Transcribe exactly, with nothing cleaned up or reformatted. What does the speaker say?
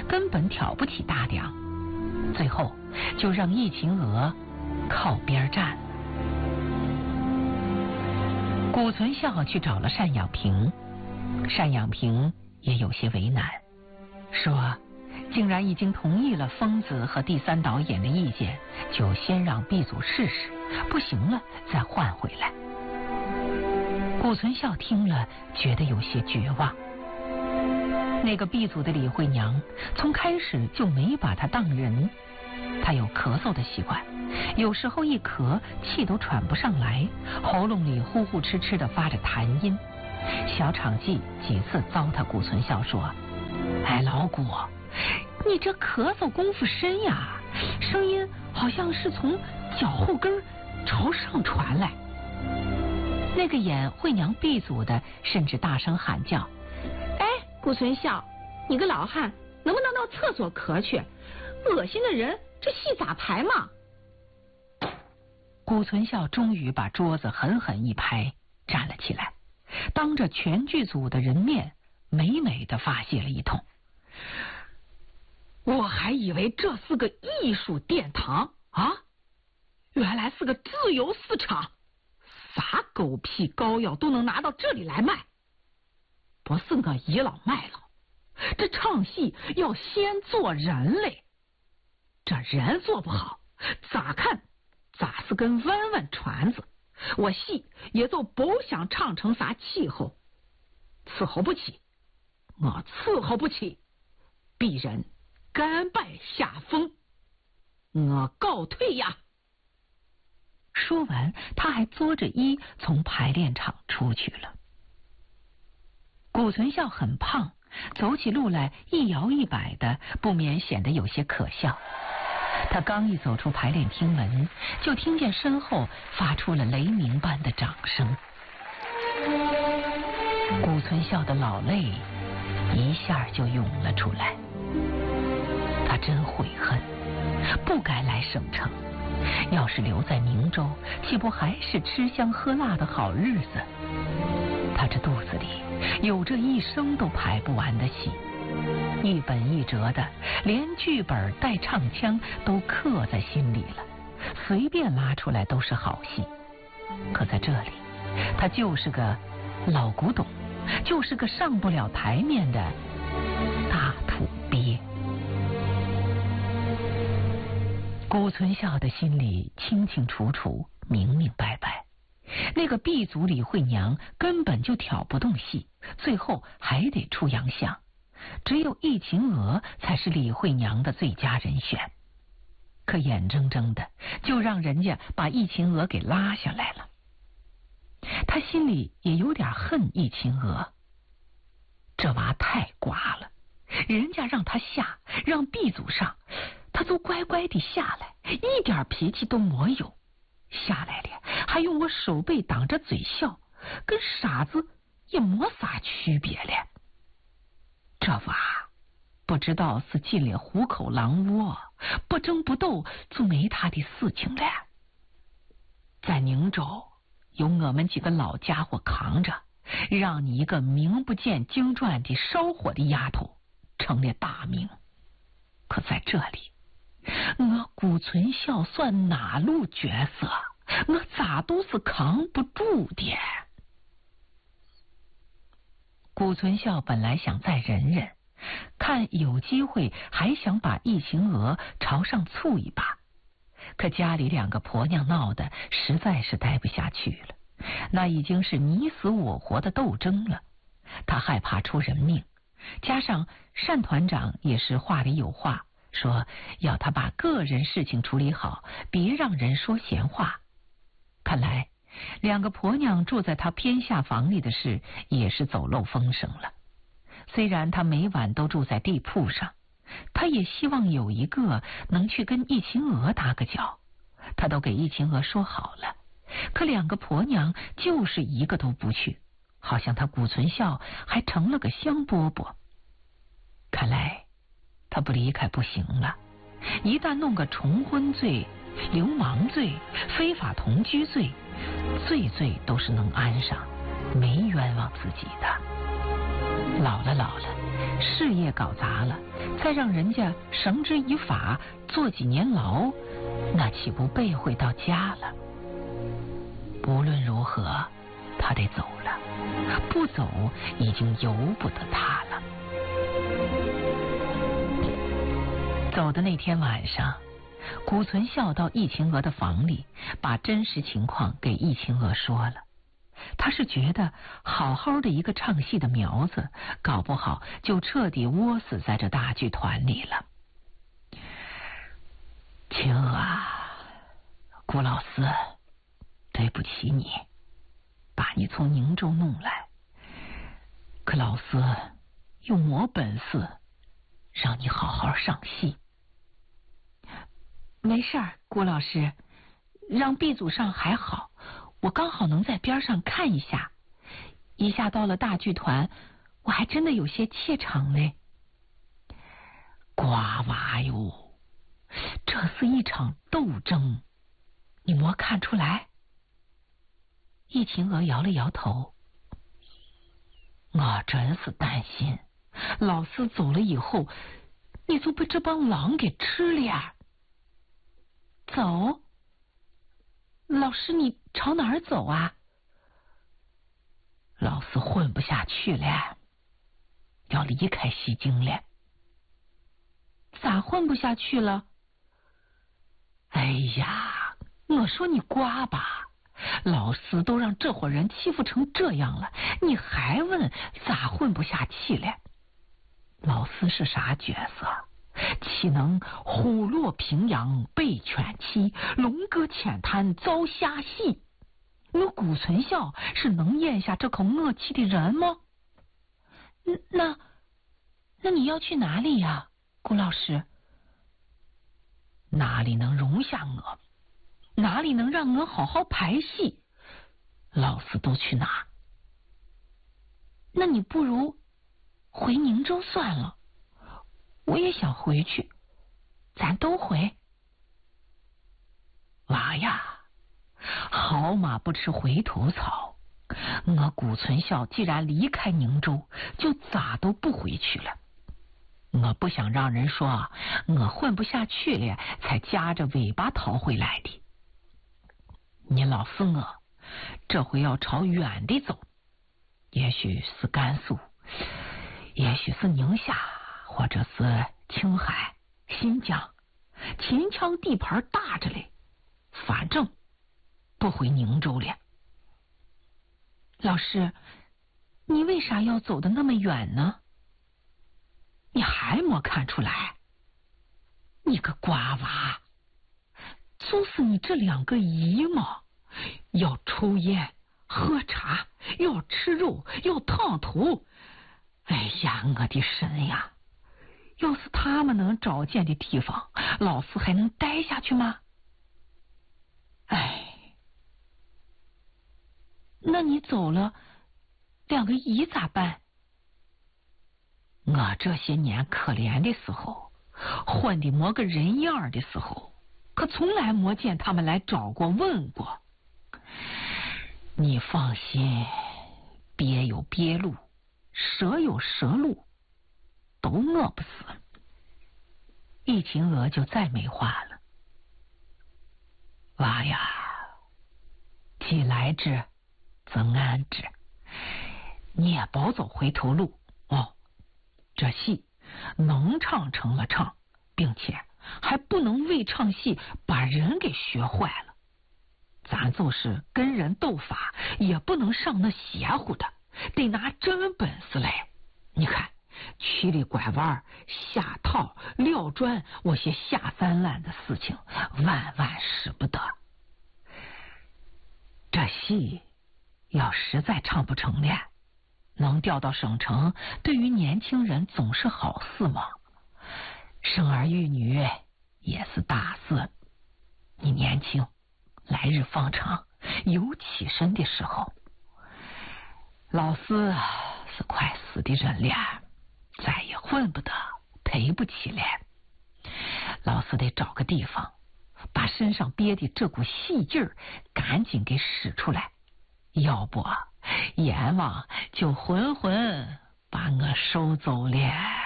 根本挑不起大梁，最后就让易秦娥靠边站。谷存孝去找了单养平，单养平也有些为难，说竟然已经同意了疯子和第三导演的意见，就先让B组试试，不行了再换回来。谷存孝听了觉得有些绝望。那个 B 组的李慧娘从开始就没把他当人，他有咳嗽的习惯，有时候一咳气都喘不上来，喉咙里呼呼哧哧的发着痰音。小场记几次糟蹋谷存孝说：哎，老谷，你这咳嗽功夫深呀，声音好像是从脚后跟朝上传来。那个演慧娘 B 组的甚至大声喊叫：哎，谷存孝，你个老汉能不能到厕所咳去，恶心的人，这戏咋排嘛？谷存孝终于把桌子狠狠一拍，站了起来，当着全剧组的人面美美的发泄了一通。我还以为这是个艺术殿堂啊，原来是个自由市场，啥狗屁膏药都能拿到这里来卖。不是我倚老卖老，这唱戏要先做人嘞，这人做不好，咋看咋是根弯弯船子，我戏也就不想唱成啥气候，伺候不起，我伺候不起，鄙人甘拜下风，我告退呀！说完，他还作着揖从排练场出去了。谷存孝很胖，走起路来一摇一摆的，不免显得有些可笑。他刚一走出排练厅门，就听见身后发出了雷鸣般的掌声。谷存孝的老泪一下就涌了出来。他真悔恨，不该来省城，要是留在明州，岂不还是吃香喝辣的好日子？他这肚子里有着一生都排不完的戏，一本一折的，连剧本带唱腔都刻在心里了，随便拉出来都是好戏。可在这里，他就是个老古董，就是个上不了台面的大土鳖。谷存孝的心里清清楚楚，明明白白，那个 B 组李慧娘根本就挑不动戏，最后还得出洋相，只有易秦娥才是李慧娘的最佳人选。可眼睁睁的就让人家把易秦娥给拉下来了。他心里也有点恨易秦娥，这娃太瓜了，人家让他下，让 B 组上，他都乖乖地下来，一点脾气都没有。下来了还用我手背挡着嘴笑，跟傻子也没啥区别了。这娃不知道是进了虎口狼窝，不争不斗就没他的事情了。在宁州有我们几个老家伙扛着，让你一个名不见经传的烧火的丫头成了大名。可在这里，我谷存孝算哪路角色？我咋都是扛不住的。谷存孝本来想再忍忍，看有机会还想把易秦娥朝上促一把，可家里两个婆娘闹得实在是待不下去了，那已经是你死我活的斗争了。他害怕出人命，加上单团长也是话里有话，说要他把个人事情处理好，别让人说闲话。看来两个婆娘住在他偏下房里的事也是走漏风声了。虽然他每晚都住在地铺上，他也希望有一个能去跟易秦娥打个脚，他都给易秦娥说好了，可两个婆娘就是一个都不去，好像他谷存孝还成了个香饽饽。看来他不离开不行了，一旦弄个重婚罪、流氓罪、非法同居罪，罪罪都是能安上，没冤枉自己的。 老了老了，事业搞砸了，再让人家绳之以法，坐几年牢，那岂不背回到家了？无论如何，他得走了，不走已经由不得他了。走的那天晚上，谷存孝到易秦娥的房里，把真实情况给易秦娥说了。他是觉得好好的一个唱戏的苗子，搞不好就彻底窝死在这大剧团里了。秦娥啊，谷老四对不起你，把你从宁州弄来，可老四又没本事让你好好上戏。没事儿，谷老师，让毕祖上还好，我刚好能在边上看一下。一下到了大剧团，我还真的有些怯场嘞。瓜娃哟，这是一场斗争，你没看出来？易秦娥摇了摇头。我真是担心，老四走了以后，你就被这帮狼给吃了呀。走？老师，你朝哪儿走啊？老四混不下去了，要离开西京了。咋混不下去了？哎呀，我说你瓜吧，老四都让这伙人欺负成这样了，你还问咋混不下去了？老四是啥角色？岂能虎落平阳被犬欺，龙搁浅滩遭虾戏？我谷存孝是能咽下这口恶气的人吗？那那你要去哪里呀，谷老师？哪里能容下我？哪里能让我好好排戏？老四都去哪？那你不如回宁州算了。我也想回去，咱都回。娃呀，好马不吃回头草，我谷存孝既然离开宁州，就咋都不回去了。我不想让人说我混不下去了才夹着尾巴逃回来的。你老四我这回要朝远的走，也许是甘肃，也许是宁夏，或者是青海、新疆，秦腔地盘大着嘞，反正不回宁州了。老师，你为啥要走得那么远呢？你还没看出来？你个瓜娃，就是你这两个姨妈，要抽烟、喝茶，要吃肉，要烫头。哎呀，我的神呀！要是他们能找见的地方，老四还能待下去吗？哎，那你走了，两个姨咋办？我这些年可怜的时候，混的没个人样的时候，可从来没见他们来找过问过。你放心，鳖有鳖路，蛇有蛇路，都饿不死。易秦娥就再没话了。娃呀，既来之则安之，你也保走回头路哦。这戏能唱成了唱，并且还不能为唱戏把人给学坏了。咱就是跟人斗法，也不能上那邪乎的，得拿真本事来。你看曲里拐弯、下套、撂砖，我些下三滥的事情，万万使不得。这戏要实在唱不成了，能调到省城，对于年轻人总是好事嘛。生儿育女也是大事。你年轻，来日方长，有起身的时候。老四是快死的人了，再也混不得，赔不起了。老四得找个地方，把身上憋的这股戏劲儿赶紧给使出来，要不阎王就浑浑把我收走了。